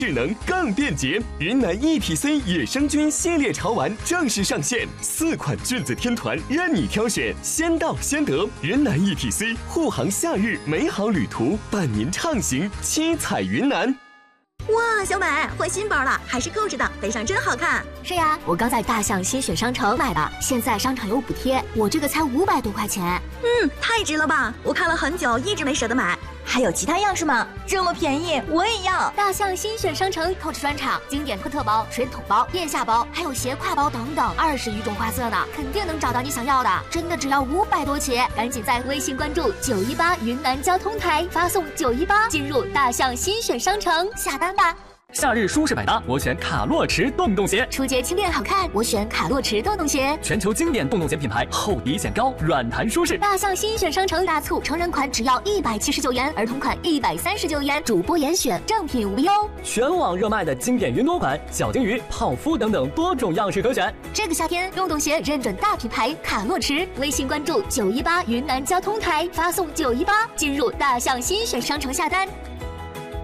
智能更便捷，云南 ETC 野生菌系列潮玩正式上线，4款菌子天团任你挑选，先到先得。云南 ETC 护航夏日美好旅途，伴您畅行七彩云南。 哇，小美换新包了，还是购置的，背上真好看。 是呀，我刚在大象新选商城买的，现在商场有补贴，我这个才500多块钱。 太值了吧！我看了很久，一直没舍得买。 还有其他样式吗？这么便宜，我也要！ 大象新选商城 Coach 专场，经典特包、水桶包、腋下包，还有斜挎包等等，20余种花色呢，肯定能找到你想要的。真的只要500多起，赶紧在微信关注918云南交通台，发送918进入大象新选商城下单吧。 夏日舒适百搭，我选卡洛驰洞洞鞋。 出街轻便好看，我选卡洛驰洞洞鞋。 全球经典洞洞鞋品牌，厚底显高，软弹舒适。 大象新选商城大促，成人款只要179元，儿童款139元，主播严选，正品无忧。 全网热卖的经典云朵款、小金鱼、泡芙等等多种样式可选。 这个夏天，洞洞鞋认准大品牌卡洛驰，微信关注918云南交通台，发送918进入大象新选商城下单。